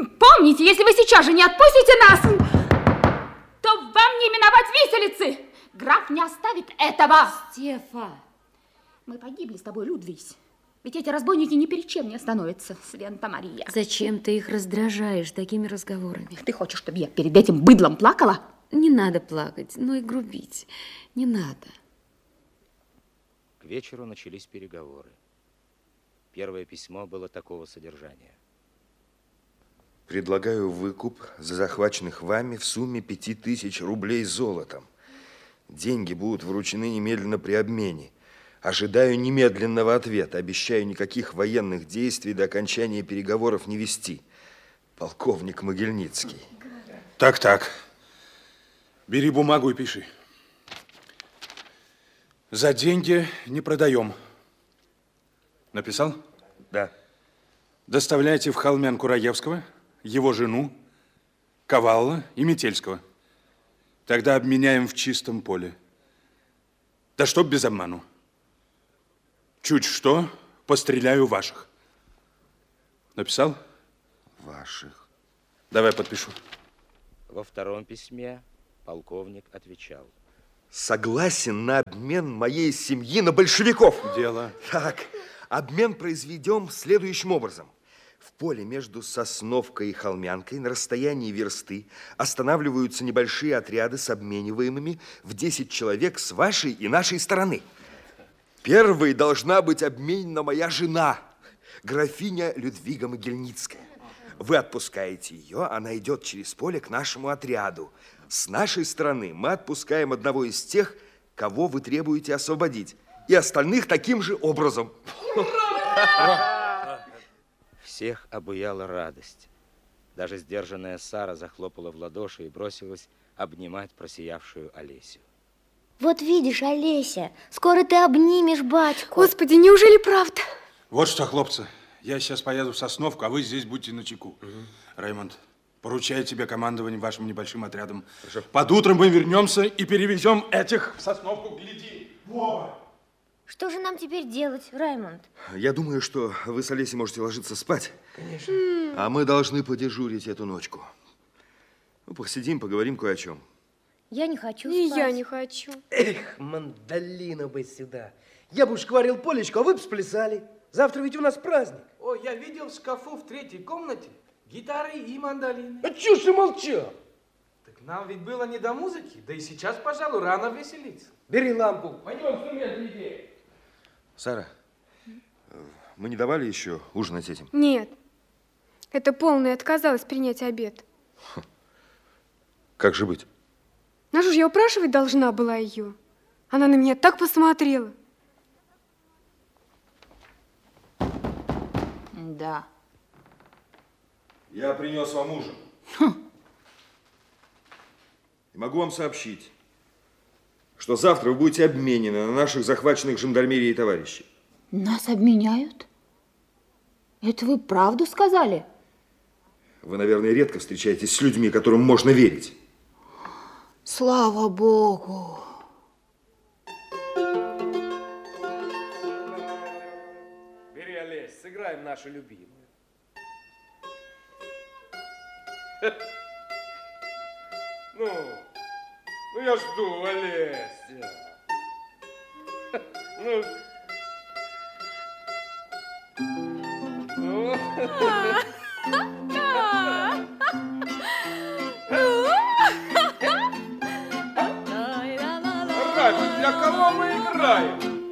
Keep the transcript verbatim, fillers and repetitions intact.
Помните, если вы сейчас же не отпустите нас, то вам не миновать виселицы. Граф не оставит этого. Стефа. Мы погибли с тобой, Людвись. Ведь эти разбойники ни перед чем не остановятся, Свента Мария. Зачем ты их раздражаешь такими разговорами? Ты хочешь, чтобы я перед этим быдлом плакала? Не надо плакать, но и грубить. Не надо. К вечеру начались переговоры. Первое письмо было такого содержания. Предлагаю выкуп за захваченных вами в сумме пяти тысяч рублей золотом. Деньги будут вручены немедленно при обмене. Ожидаю немедленного ответа. Обещаю никаких военных действий до окончания переговоров не вести. Полковник Могильницкий. Так, так. Бери бумагу и пиши. За деньги не продаем. Написал? Да. Доставляйте в Холмянку Раевского, его жену, Ковалла и Метельского. Тогда обменяем в чистом поле. Да чтоб без обману. Чуть что, постреляю ваших. Написал? Ваших. Давай подпишу. Во втором письме полковник отвечал. Согласен на обмен моей семьи на большевиков. Дело. Так, обмен произведем следующим образом. В поле между Сосновкой и Холмянкой на расстоянии версты останавливаются небольшие отряды с обмениваемыми в десять человек с вашей и нашей стороны. Первой должна быть обменена моя жена, графиня Людвига Могильницкая. Вы отпускаете ее, она идет через поле к нашему отряду. С нашей стороны мы отпускаем одного из тех, кого вы требуете освободить, и остальных таким же образом. Всех обуяла радость. Даже сдержанная Сара захлопала в ладоши и бросилась обнимать просиявшую Олесю. Вот видишь, Олеся, скоро ты обнимешь батьку. Господи, неужели правда? Вот что, хлопцы, я сейчас поеду в Сосновку, а вы здесь будьте начеку. Угу. Раймонд, поручаю тебе командование вашим небольшим отрядом. Хорошо. Под утром мы вернемся и перевезем этих в Сосновку. Гляди, Вова! Что же нам теперь делать, Раймонд? Я думаю, что вы с Олесей можете ложиться спать. Конечно. А мы должны подежурить эту ночку. Ну, посидим, поговорим кое о чем. Я не хочу И спать. я не хочу. Эх, мандолина бы сюда. Я бы уж говорил Полечку, а вы бы сплясали. Завтра ведь у нас праздник. О, я видел в шкафу в третьей комнате гитары и мандолины. А чё ж ты молчал? Так нам ведь было не до музыки, да и сейчас, пожалуй, рано веселиться. Бери лампу. Пойдем, инструмент гляди. Сара, мы не давали еще ужинать этим? Нет. Это полная отказалась принять обед. Ха. Как же быть? Ну что ж, я упрашивать должна была ее. Она на меня так посмотрела. Да. Я принес вам ужин. Хм. И могу вам сообщить, что завтра вы будете обменены на наших захваченных жандармерией товарищей. Нас обменяют? Это вы правду сказали? Вы, наверное, редко встречаетесь с людьми, которым можно верить. Слава Богу. Бери, Олесь, сыграем нашу любимую. Ну, ну я жду, Олеся. Ну. Ну. Раймонд, для кого мы играем?